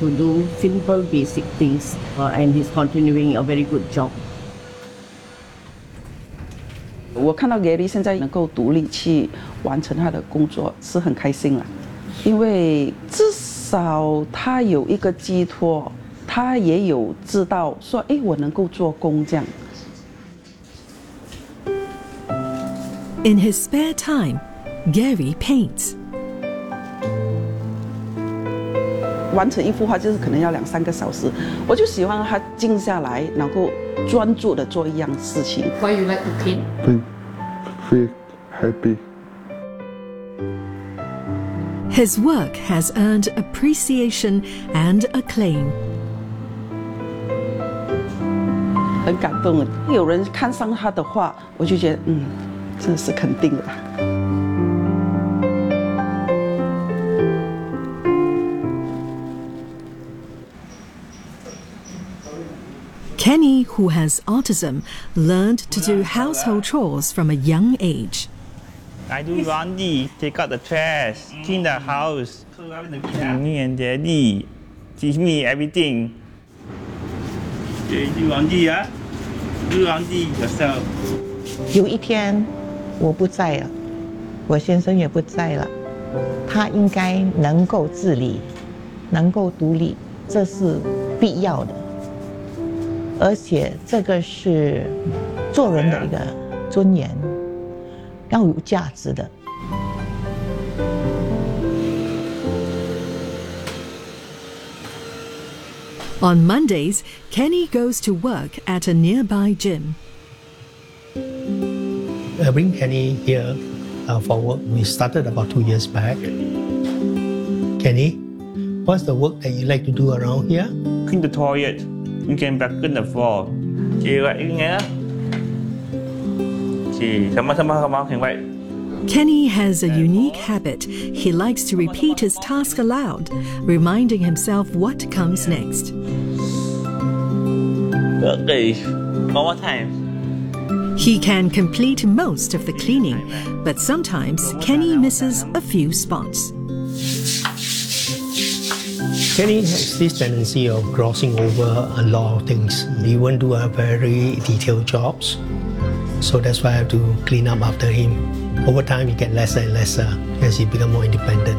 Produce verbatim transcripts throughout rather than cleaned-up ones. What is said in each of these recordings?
to do simple basic things, uh, and he's continuing a very good job. 我看到 Gary 现在能够独立去完成他的工作，是很开心了，因为至少他有一个寄托，他也有知道说，哎，我能够做工这样。 In his spare time, Gary paints. 完成一幅画就是可能要两三个小时，我就喜欢他静下来，能够专注的做一样事情。 Why you like to paint? Feel happy. His work has earned appreciation and acclaim. 很感动，有人看上他的画，我就觉得，嗯，真的是肯定的。 Kenny, who has autism, learned to do household chores from a young age. I do laundry, take out the trash, clean the house. Me and Daddy teach me everything. You do laundry, ah? Do laundry yourself. 有一天我不在了，我先生也不在了，他应该能够自理，能够独立，这是必要的。而且这个是做人的一个尊严，要有价值的。 On Mondays, Kenny goes to work at a nearby gym. I bring Kenny here uh, for work. We started about two years back. Kenny, what's the work that you like to do around here? Clean the toilet. You can vacuum the floor. Chị vậy nghe. Chị sama-sama sama thành vậy. Kenny has a unique habit. He likes to repeat his task aloud, reminding himself what comes next. Okay, one more time. He can complete most of the cleaning, but sometimes Kenny misses a few spots. Kenny has this tendency of glossing over a lot of things. He won't do a very detailed jobs. So that's why I have to clean up after him. Over time, he gets lesser and lesser as he becomes more independent.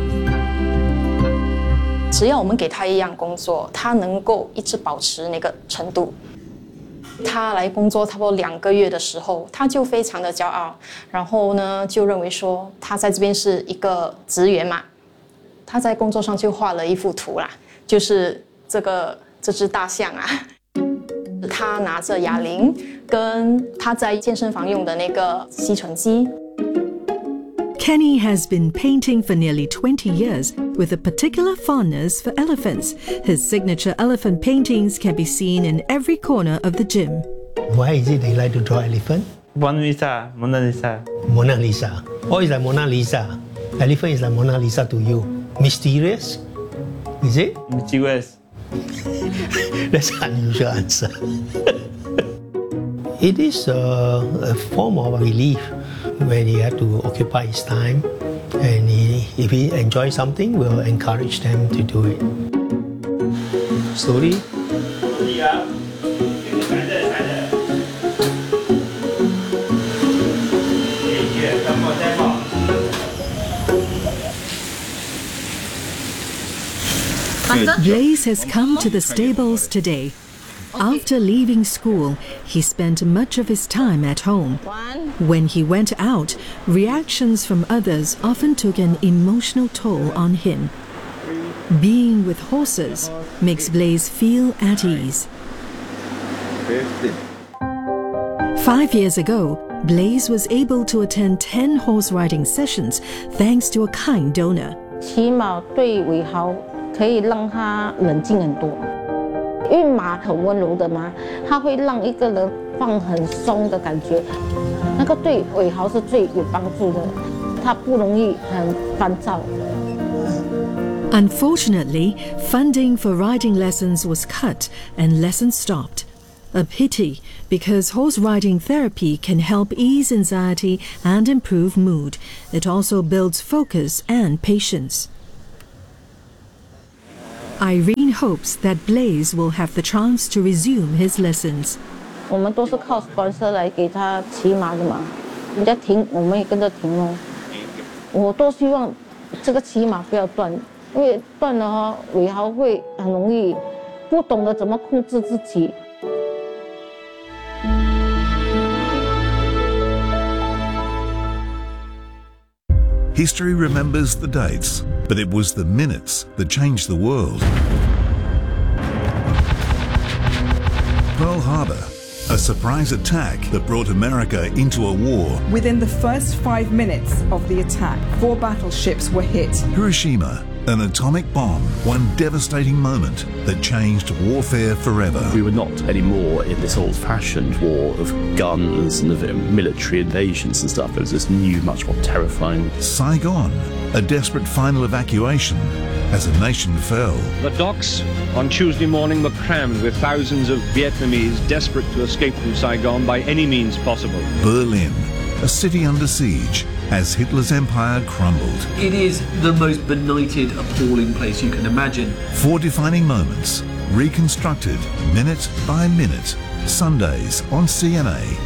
只要我们给他一样工作，他能够一直保持那个程度。他来工作差不多两个月的时候，他就非常的骄傲，然后呢，就认为说他在这边是一个职员嘛。他在工作上就画了一幅图啦，就是这个这只大象啊，他拿着哑铃，跟他在健身房用的那个吸尘机。 Kenny has been painting for nearly twenty years with a particular fondness for elephants. His signature elephant paintings can be seen in every corner of the gym. Why is it they like to draw elephant? Mona Lisa, Mona Lisa. Mona Lisa. Oh, it's like Mona Lisa. Elephant is like Mona Lisa to you. Mysterious? Is it? Mysterious. That's an unusual answer. It is a, a form of relief when he has to occupy his time, and he, if he enjoys something, we'll encourage them to do it. Slowly. Yeah. Blaze has come to the stables today. After leaving school, he spent much of his time at home. When he went out, reactions from others often took an emotional toll on him. Being with horses makes Blaze feel at ease. Five years ago, Blaze was able to attend ten horse riding sessions thanks to a kind donor. 骑马对韦豪可以让他冷静很多，因为马很温柔的嘛，它会让一个人放很松的感觉，那个对韦豪是最有帮助的，他不容易很烦躁。 Unfortunately, funding for riding lessons was cut and lessons stopped. A pity, because horse riding therapy can help ease anxiety and improve mood. It also builds focus and patience. Irene hopes that Blaise will have the chance to resume his lessons. 我们都是靠 sponsor 来给他骑马的嘛，人家停，我们也跟着停哦。我多希望这个骑马不要断，因为断了哈，尾豪会很容易不懂得怎么控制自己。 History remembers the dates, but it was the minutes that changed the world. Pearl Harbor, a surprise attack that brought America into a war. Within the first five minutes of the attack, four battleships were hit. Hiroshima, an atomic bomb, one devastating moment that changed warfare forever. We were not anymore in this old-fashioned war of guns and of military invasions and stuff. It was this new, much more terrifying. Saigon, a desperate final evacuation as a nation fell. The docks on Tuesday morning were crammed with thousands of Vietnamese desperate to escape from Saigon by any means possible. Berlin, a city under siege as Hitler's empire crumbled. It is the most benighted, appalling place you can imagine. Four defining moments, reconstructed minute by minute. Sundays on C N A.